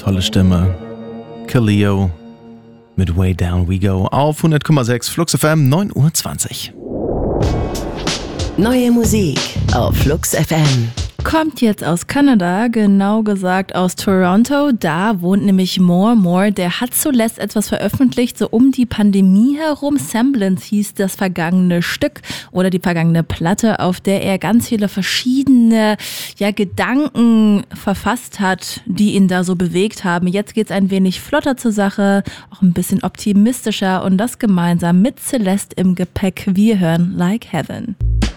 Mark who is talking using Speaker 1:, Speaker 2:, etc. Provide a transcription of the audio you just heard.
Speaker 1: tolle Stimme. Kaleo mit Way Down We Go auf 100,6 Flux FM, 9:20 Uhr.
Speaker 2: Neue Musik auf Flux FM.
Speaker 3: Kommt jetzt aus Kanada, genau gesagt aus Toronto. Da wohnt nämlich More. Der hat zuletzt etwas veröffentlicht, so um die Pandemie herum. Semblance hieß das vergangene Stück oder die vergangene Platte, auf der er ganz viele verschiedene Gedanken verfasst hat, die ihn da so bewegt haben. Jetzt geht's ein wenig flotter zur Sache, auch ein bisschen optimistischer und das gemeinsam mit Celeste im Gepäck. Wir hören Like Heaven.